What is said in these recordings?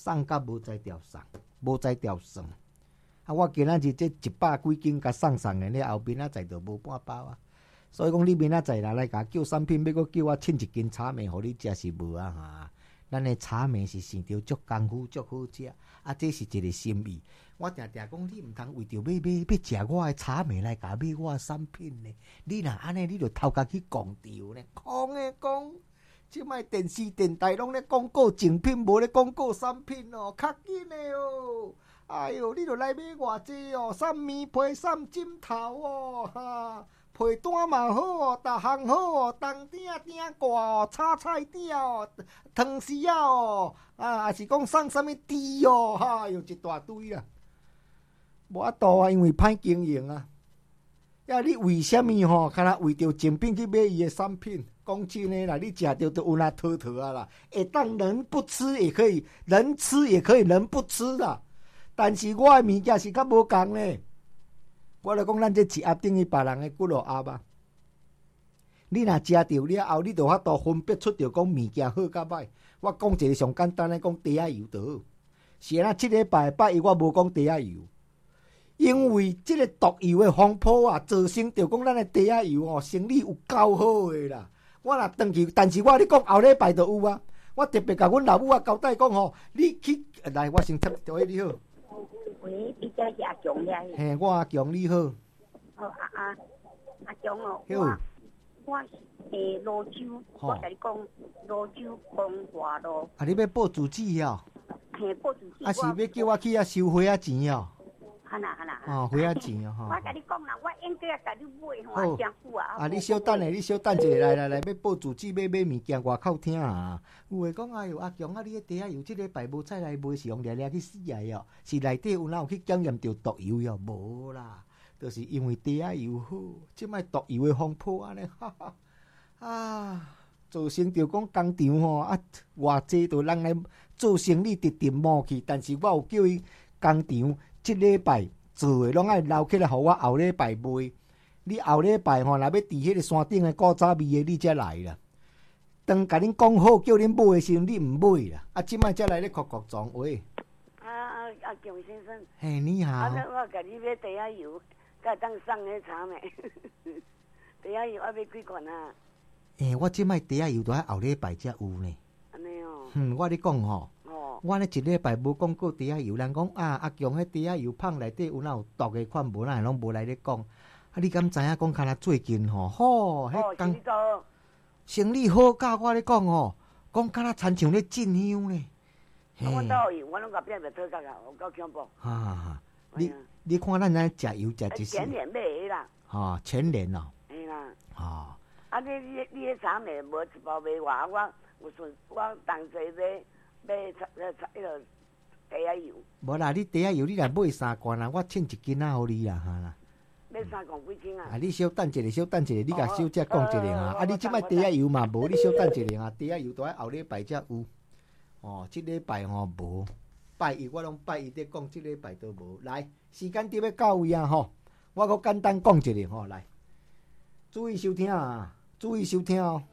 送甲无才调送，无才调算。啊，我今仔日这100几斤甲送的，你后面仔载就无半包啊。所以讲，你明仔载来甲叫产品，要搁叫我称1斤炒面，互你食是无啊哈。咱的炒面是生着足功夫、足好食，啊，这是一个心意。我定定讲，你毋通为着要食我的炒面来甲买我的产品呢。你若安尼，你就偷家去广潮呢。讲诶讲，即摆电视电台拢咧广告精品，无咧广告产品哦，较紧诶哦。哎哟，你著来买偌济哦，送棉被、送枕头哦，哈。被单嘛好哦，逐项好哦，冬鼎挂哦，炒菜鼎哦，汤匙啊哦，也是讲送啥物猪哦，哈，又一大堆啦。无法度啊，因为歹经营啊。呀，你为虾米吼？敢若为着精品去买伊的产品？讲真诶啦，你食着都有那讨啊啦。会当人不吃也可以，人吃也可以，人不吃啦。但是我的物件是较无共咧。我就讲，咱这一鸭等于别人的骨肉鸭啊。你若食着了后，你就法度分别出着讲物件好甲歹。我讲一个上简单的，讲茶仔油就好。是啊，这礼拜8月我无讲茶仔油，因为这个毒油的风波啊，造成着讲咱的茶仔油哦，生意有够好的啦。我若转去，但是我你讲后礼拜就有啊。我特别甲阮老母啊交代讲吼，你去来，我先插电话你好。 喂，你这是阿强呀？ 嘿，我阿强你好。 哦，阿强哦，我是泸州，我甲你讲，泸州光华路。 啊，你要报住址哦？ 嘿，报住址。 啊，是要叫我去遐收花仔钱哦？ 哈啦。 哦，花仔钱哦，吼。 我甲你讲啦，我应该甲你买吼，真久啊。 啊，你稍等下，你稍等一下，来，要报住址，要买物件，外口听啊。有诶讲，哎哟，阿强啊，你迄茶仔油即礼拜无采来卖，是用掠去死啊哟？是内底有哪有去检验着毒油哟？无啦，就是因为茶仔油好，即摆毒油诶风波安尼，哈哈啊，造成着讲工厂吼啊，偌济着人来做生意直直冒去，但是我有叫伊工厂即礼拜做诶，拢爱留起来，互我后礼拜卖。你后礼拜吼，若要伫迄个山顶诶古早味诶，你才来啦。当甲恁讲好，叫恁买诶时阵，你毋买啦。啊，即摆才来咧哭哭撞喂。 阿强先生。 嘿，你好。 我甲你买茶仔油，甲当送迄炒面。茶仔油要几罐啊？ 我即摆茶仔油都喺后礼拜才有呢。 安尼哦。 我咧讲吼。我咧一礼拜无讲过茶仔油，人讲啊，阿强迄茶仔油芳内底有哪有毒诶款，无咱拢无来咧讲。啊，你敢知影讲？敢若最近吼，迄工生意好，甲我咧讲吼，讲敢若亲像咧进香咧。 我倒有，我拢甲变袂讨价有够恐怖。 哈，你看咱咱食油食一时。 全年买的啦。 全年哦。 嘿啦。 啊， 你迄炒面无一包卖外，我有算我同齐买迄个茶仔油。 无啦，你茶仔油你来买3罐啦，我称1斤仔互你啦，哈啦。 买3罐几斤啊？ 啊，你稍等一下，你甲小姐讲一下啊。啊，你即摆茶仔油嘛无，你稍等一下啊。茶仔油都喺后礼拜才有。即礼拜吼无。拜一我拢拜一咧讲，即礼拜都无。来，时间伫要到位啊吼，我搁简单讲一下吼，来，注意收听啊，注意收听哦。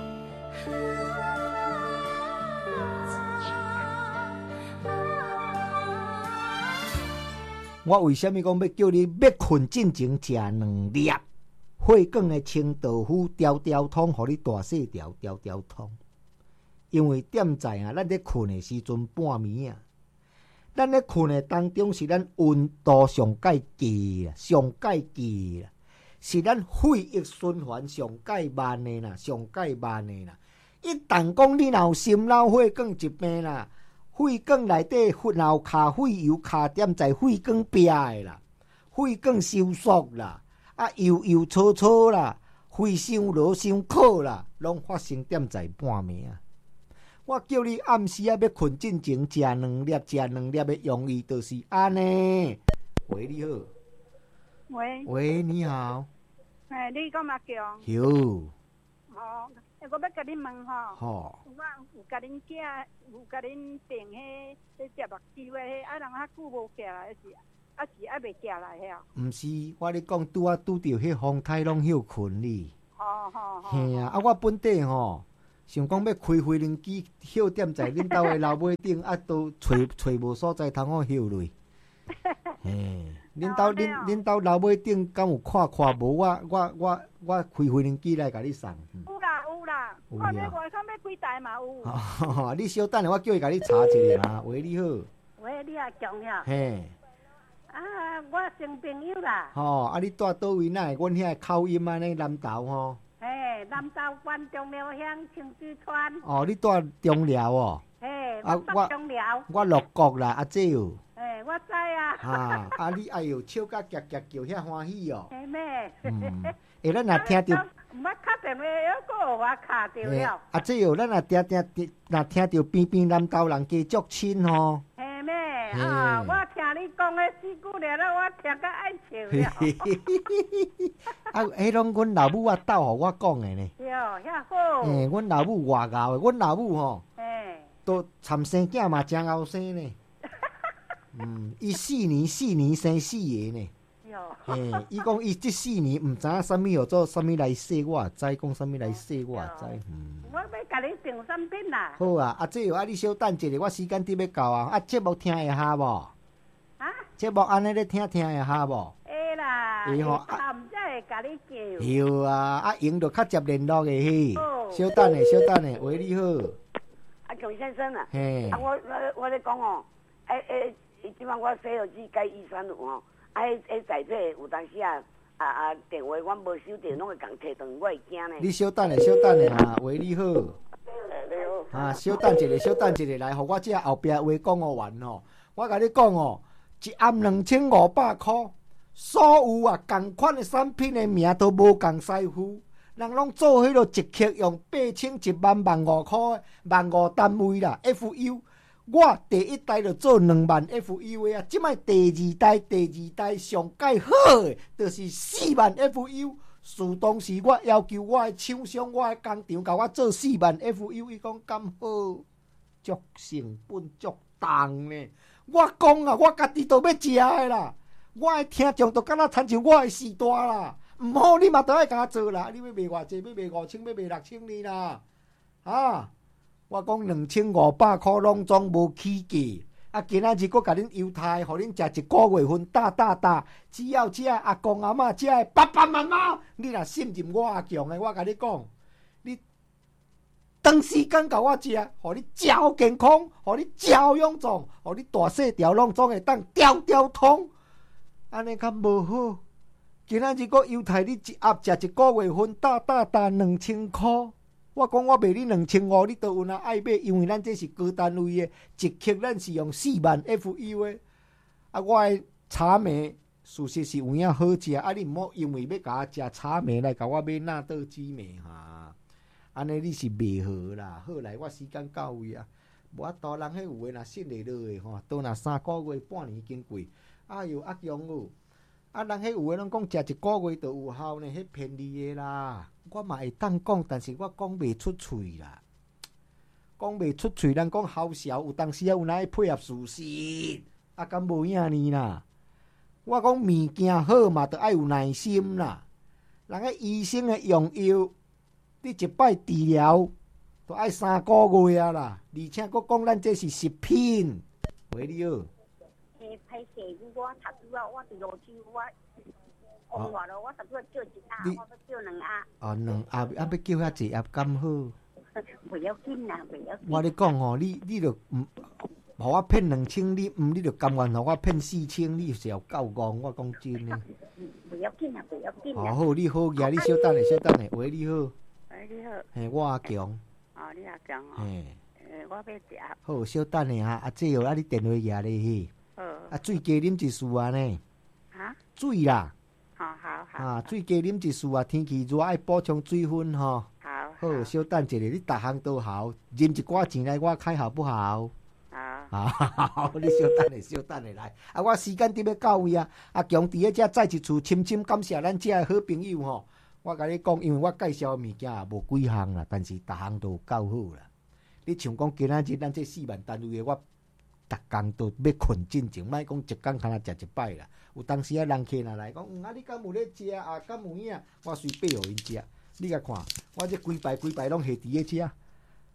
我为虾米讲要叫你要困进前食2粒血管的清豆腐条条通，互你大细条条条通。因为点在啊，咱咧困的时阵半暝啊，咱咧困的当中是咱温度上介低啦，上介低啦，是咱血液循环上介慢的啦，上介慢的啦。一旦讲你若有心脑血管疾病啦。血管内底若有卡血油卡点在血管壁的啦，血管收缩啦，油粗粗啦，血伤落伤苦啦，拢发生点在半暝啊。我叫你暗时要困进前食2粒的用意就是安尼。喂，你好。喂，你好。 你讲嘛强？ 有。 我要甲你问吼， 我有甲恁有甲恁订迄食目睭的迄，人较久无起来，是还袂起来遐？ 毋是，我咧讲拄着迄风台拢休困哩。嘿啊！我本地吼想讲要开飞轮机，休踮在恁兜的楼尾顶，啊，都找无所在，通好休落。嘿，恁兜楼尾顶敢有看无？我开飞轮机来甲你送。 有啦，看要外口要几台嘛有。 你稍等下，我叫伊甲你查一下嘛。喂，你好。 喂，你也强了。 嘿。 啊，我生朋友啦。 你住倒位哪？阮遐口音安尼南投吼。 嘿，南投县中寮乡清水村。 你住中寮哦。 嘿，我住中寮。 我鹿角啦，阿姐哦。 嘿，我知啊。 你哎呦，笑甲夹夹叫遐欢喜哦。 嘿妹。 咱若听着。 毋捌敲电话，还佫有我敲着了。 阿姐哦，咱若听着边边南投人家足亲吼。 嘿妹，我听你讲的四句了，我听甲爱笑了。 迄拢阮老母斗互我讲的呢。 哟，遐好。 阮老母外敖的，阮老母吼，都参生囝嘛真后生呢。伊4年生4个呢。伊讲伊这4年毋知影啥物号做啥物来说，我也知讲啥物来说，我也知。 我要甲你订产品啦。 好啊，阿姐你稍等一下，我时间伫要到啊。节目听会下无？节目安尼咧听会下无？ 会啦。会吼，毋则会甲你叫。 有啊，用着较接联络的嘿。稍等下，喂，你好。 强先生啊。 嘿。 我咧讲哦，即摆我洗耳机改医生有吼。在这有当时电话我无收到，拢会共摕断，我会惊呢。你稍等下喂，你好。 你好。 稍等一下，来，互我这后壁话讲完吼。我甲你讲哦，一暗2500块，所有同款的产品的名都无共师傅，人拢做迄落一克用8,000、10000、15000块，15000单位啦 ，FU。我第一代就做20000 FU 的啊，即摆第二代上介好的，就是40000 FU。事当时我要求我的厂商、我的工厂，甲我做40000 FU， 伊讲敢好，足成本足重呢。我讲啊，我家己都要食的啦，我的听众都敢若亲像我的时代啦，毋好你嘛都爱甲我做啦。你要卖偌济？要卖5000，要卖6000呢啦，我讲2500块拢总无起价，今仔日佫甲恁犹太，互恁食1个月份大，只要食阿公阿嬷食的爸妈妈，你若信任我阿强的，我甲你讲，你长时间甲我食，互你食好健康，互你食好臃肿，互你大细条拢总会当条通，安尼较无好。今仔日佫犹太你一盒食1个月份大2000块。我讲我卖你2500，你都有哪爱买？因为咱这是高单位的，一克咱是用40000 FU 的。我的茶糜事实是有影好食，你毋好因为要甲我食茶糜来甲我买纳豆枝糜哈。安尼你是袂好啦。好来，我时间到位啊。无法度人迄有诶，若信会落诶吼，都若3个月、半年经过。哎哟，阿强哦，人迄有诶拢讲食1个月就有效呢，迄骗你诶啦。我嘛会当讲，但是我讲袂出喙啦，讲袂出喙。咱讲好笑，有当时有哪会配合事实，敢无影呢啦。我讲物件好嘛，着爱有耐心啦。人个医生的用药，你一摆治疗，着爱3个月啊啦。而且佫讲咱这是食品，喂你好。 歹势，我读书啊，我伫罗州，我讲话咯，我读书叫1盒，我要叫2盒。 2盒，要叫遐济盒敢好？ 袂要紧啦，袂要紧。 我咧讲吼，你着互我骗2000，你着甘愿互我骗4000，你是要够戆。我讲真诶。 袂要紧啦，袂要紧啦。 好，你好呀，你稍等下，喂，你好。 喂，你好。 嘿，我阿强。 你阿强哦。 嘿。 我要食。 好，稍等下阿姐哦，你电话举咧去。水加啉一束啊呢。水啦。好。水加啉一束啊，天气热爱补充水分吼。好，稍等一下，你逐项都好，啉一寡钱来我开好不好？好，你稍等下来。我时间伫要到位啊。阿强伫咧再一次深感谢咱这好朋友吼。我甲你讲，因为我介绍的物件也无几项啦，但是逐项都有够好啦。你像讲今仔日咱这40000单位的，我逐工都要困进前，莫讲一工通食一摆啦。有当时人客若来讲，你敢有咧食敢有影？我随爬互因食。你甲看，我这规排拢下伫咧食。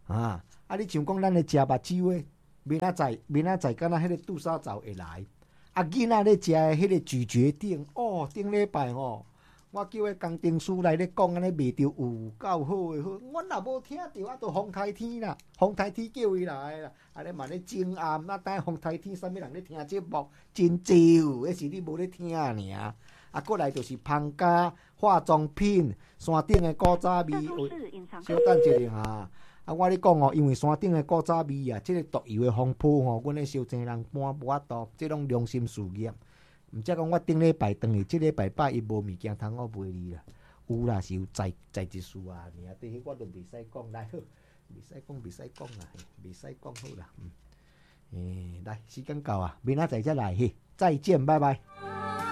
啊！啊，你像讲咱咧食目睭诶，明仔载敢若迄个杜沙枣会来。啊，囡仔咧食诶迄个咀嚼顶，哦，顶礼拜吼，我叫迄工程师来咧讲，安尼卖着有够好诶，好，阮也无听着，啊，都风台天啦，风台天叫伊来啦，安尼嘛咧正暗，啊，等风台天，啥物人咧听节目，真少，迄是你无咧听尔。啊，过来就是芳家化妆品，山顶诶古早味，小等一下哈。啊，我咧讲哦，因为山顶诶古早味啊，即个独有诶风波吼，阮咧烧钱人搬无法度，即种良心事业。毋则讲我顶礼拜转去，即礼拜拜伊无物件通我卖你啦，有啦是有在一事啊，尔对迄我都袂使讲来好，袂使讲啦，袂使讲好啦。来时间到啊，明仔载再来嘿，再见，拜拜。